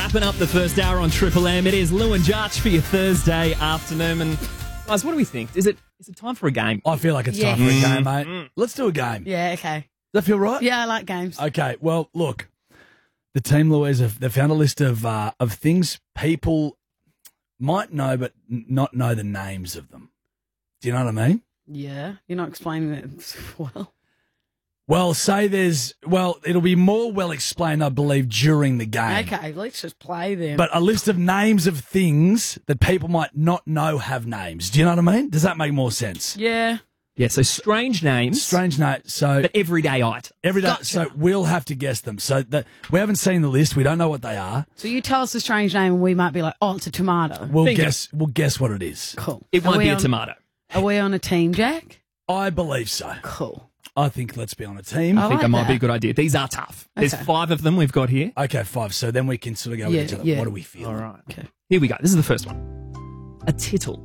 Wrapping up the first hour on Triple M. It is Lou and Judge for your Thursday afternoon. And guys, what do we think? Is it time for a game? I feel like it's time for a game, mate. Let's do a game. Yeah, okay. Does that feel right? Yeah, I like games. Okay, well, look, the team, Louise, they've found a list of things people might know but not know the names of them. Do you know what I mean? Yeah, you're not explaining it well. Well, it'll be more well explained, I believe, during the game. Okay, let's just play them. But a list of names of things that people might not know have names. Do you know what I mean? Does that make more sense? Yeah. Yeah, so strange names. Strange names. So, but everyday item. Everyday. Gotcha. So we'll have to guess them. So we haven't seen the list. We don't know what they are. So you tell us a strange name and we might be like, oh, it's a tomato. We'll guess what it is. Cool. It won't be a tomato. Are we on a team, Jack? I believe so. Cool. I think let's be on a team. I think like that might that. be a good idea. These are tough. There's Okay. 5 of them we've got here. Okay, 5. So then we can sort of go with each other. Yeah. What do we feel? All right. Okay. Here we go. This is the first one. A tittle.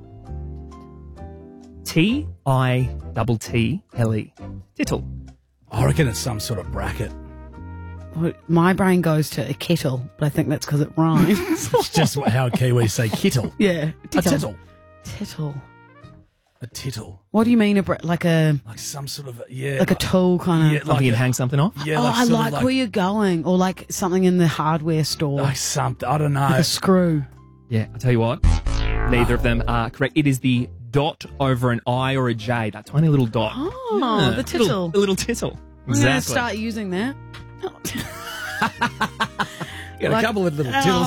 Tittle. Tittle. I reckon it's some sort of bracket. Well, my brain goes to a kettle, but I think that's because it rhymes. It's just how Kiwis say kittle. Yeah. A tittle. Tittle. A tittle. What do you mean, like a Some sort of, yeah. like a tool kind of? Yeah, Something you'd hang something off? Yeah, Oh, I sort of like where you're going, or like something in the hardware store, like something, I don't know. like a screw. Yeah, I'll tell you what. Neither of them are correct. It is the dot over an I or a J, that tiny little dot. Oh, the tittle. A little tittle. I'm going to Exactly. start using that. Got like- a couple of little tittles.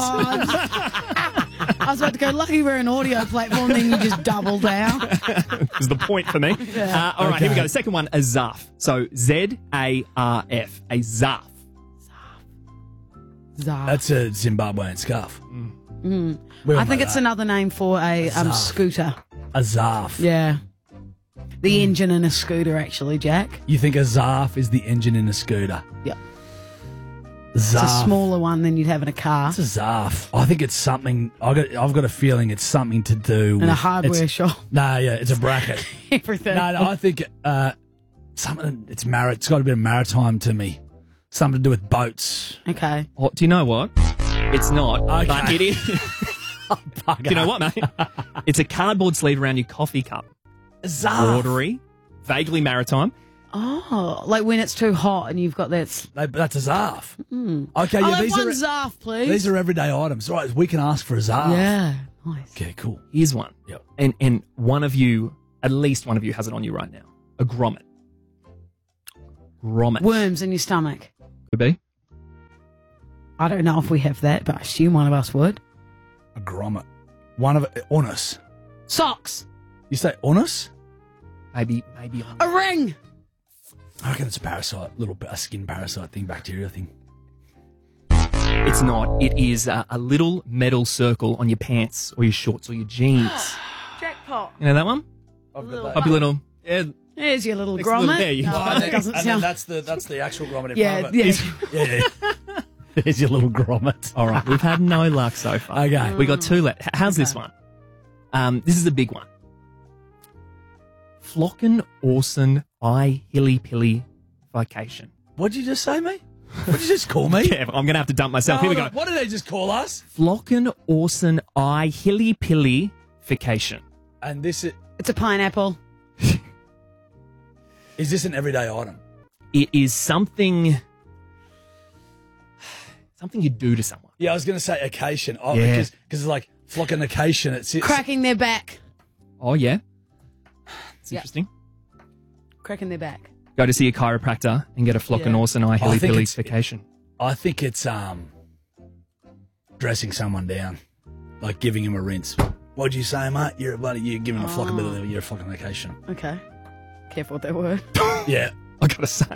I was about to go, lucky we're an audio platform, then you just double down. is the point for me. All right, here we go. The second one, a zarf. So Z-A-R-F. A zarf. Zaf. That's a Zimbabwean scarf. I think it's another name for a scooter. a zarf. Yeah. The engine in a scooter, actually, Jack. You think a zarf is the engine in a scooter? Yep. Zarf. It's a smaller one than you'd have in a car. It's a zarf. I think it's something. I've got a feeling it's something to do with In a hardware it's- shop. No, yeah, it's a bracket. Everything. No, I think something. It's It's got a bit of maritime to me. Something to do with boats. Okay. Oh, do you know what? It's not. Okay. But it is. Do you know what, mate? It's a cardboard sleeve around your coffee cup. A zarf. Broadery, vaguely maritime. Oh, like when it's too hot and you've got that. That's a zarf. Okay, I'll yeah, have these one are zarf, please. these are everyday items. Right, we can ask for a zarf. Yeah. Nice. Okay, cool. Here's one. Yep. And one of you, at least one of you, has it on you right now. A grommet. Grommet. Worms in your stomach. Could be. I don't know if we have that, but I assume one of us would. A grommet. One of onus. Socks. You say onus? Maybe. A ring. I reckon it's a parasite, a skin parasite thing, bacteria thing. It's not. It is a little metal circle on your pants or your shorts or your jeans. Jackpot. You know that one? I've got that. Up your little. Yeah. There's your little Next little- grommet. there you go. Oh, that doesn't sound. that's the actual grommet in Yeah, front of it. yeah. Yeah. There's your little grommet. All right. We've had no luck so far. Okay. We got 2 left. How's this Okay. one? This is a big one. Flocken Orson I Hilly Pilly Vacation. What'd you just say, mate? What'd you just call me? Yeah, I'm going to have to dump myself. Here we go. What did they just call us? Flocken Orson I Hilly Pilly Vacation. And this It's a pineapple. is this an everyday item? It is something you do to someone. Yeah, I was going to say occasion. Oh, Yeah. because it's like flocking occasion. It's Cracking their back. Oh, yeah. It's Yep. interesting. Cracking their back. Go to see a chiropractor and get a Flocken Yeah. Orson I I Hilly think Pilly it's- Vacation. I think it's dressing someone down, like giving him a rinse. What'd you say, mate? You're giving a flock you're a flocking occasion. Okay. Careful with that word. Yeah. I gotta say.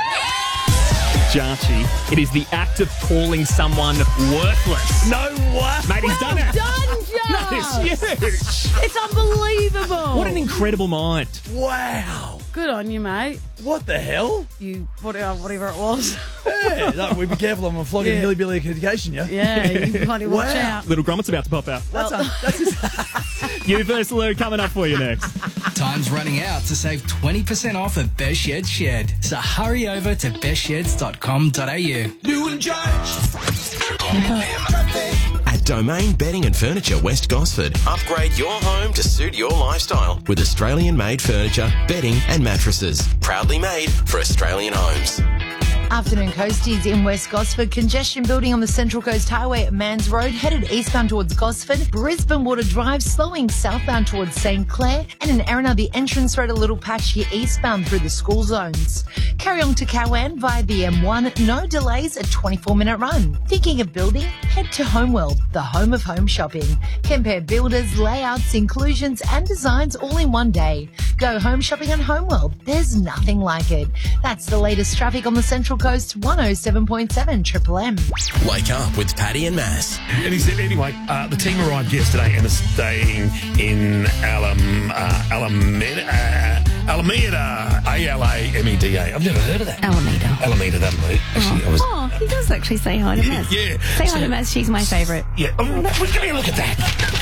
Jarchi, it is the act of calling someone worthless. No way. Mate, he's done it. Done, That is Josh! huge. It's unbelievable. What an incredible mind. Wow. Good on you, mate. What the hell? You whatever it was. Yeah, no, we be careful. I'm a flogging Yeah. hillbilly education, yeah. Yeah, you bloody watch Wow. out. Little grommet's about to pop out. That's You versus Lou coming up for you next. Time's running out to save 20% off at Best Shed Shed. So hurry over to bestsheds.com.au. Lou and Judge. At Domain Bedding and Furniture West Gosford, upgrade your home to suit your lifestyle with Australian-made furniture, bedding and mattresses. Proudly made for Australian homes. Afternoon coasties in West Gosford. Congestion building on the Central Coast Highway at Mans Road, headed eastbound towards Gosford. Brisbane Water Drive slowing southbound towards St Clair. And in Erina, the entrance road a little patchy eastbound through the school zones. Carry on to Cowan via the M1. No delays, a 24-minute run. Thinking of building? Head to Homeworld, the home of home shopping. Compare builders, layouts, inclusions and designs all in one day. Go home shopping on Homeworld. There's nothing like it. That's the latest traffic on the Central Coast 107.7 Triple M. Wake up with Paddy and Mass. And he said, anyway, the team arrived yesterday and are staying in Alameda, A-L-A-M-E-D-A. I've never heard of that. Alameda, that'll do. Actually, Oh, he does actually say hi to Maz. Yeah. Say hi to Maz, she's my favourite. Yeah. Oh, give me a look at that.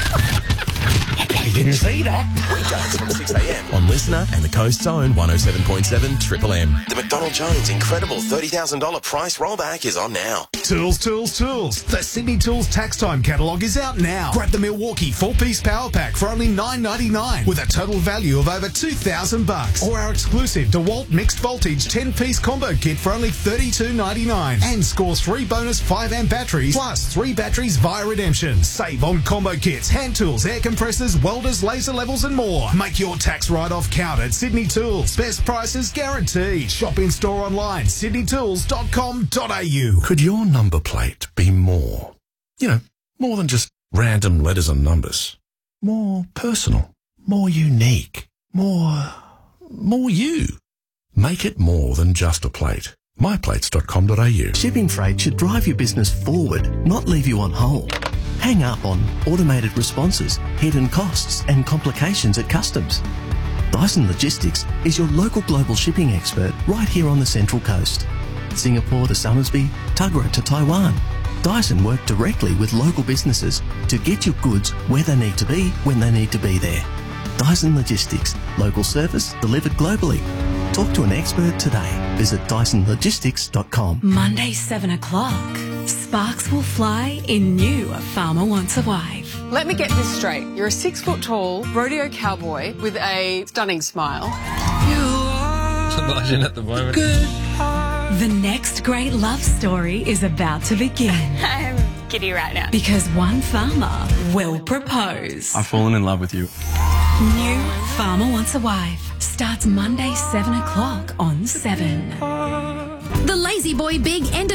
I didn't see that. Weekdays from 6 a.m. on Listener and the Coast Zone 107.7 Triple M. The McDonald Jones incredible $30,000 price rollback is on now. Tools. The Sydney Tools Tax Time catalogue is out now. Grab the Milwaukee 4-piece power pack for only $9.99 with a total value of over $2,000. Or our exclusive DeWalt mixed voltage 10-piece combo kit for only $32.99. And score 3 bonus 5-amp batteries plus 3 batteries via redemption. Save on combo kits, hand tools, air compressors, welders, laser levels and more. Make your tax write-off count at Sydney Tools. Best prices guaranteed. Shop in store online, sydneytools.com.au. Could your number plate be more? You know, more than just random letters and numbers. More personal, more unique, more you. Make it more than just a plate. myplates.com.au. Shipping freight should drive your business forward, not leave you on hold. Hang up on automated responses, hidden costs and complications at customs. Dyson Logistics is your local global shipping expert right here on the Central Coast. Singapore to Somersby, Tuggerah to Taiwan. Dyson work directly with local businesses to get your goods where they need to be when they need to be there. Dyson Logistics, local service delivered globally. Talk to an expert today. Visit DysonLogistics.com. Monday, 7 o'clock. Sparks will fly in new A Farmer Wants a Wife. Let me get this straight. You're a 6-foot-tall rodeo cowboy with a stunning smile. Imagine at the moment. The next great love story is about to begin. I'm giddy right now. Because one farmer will propose. I've fallen in love with you. New Farmer Wants a Wife starts Monday, 7 o'clock on 7. The Lazy Boy Big End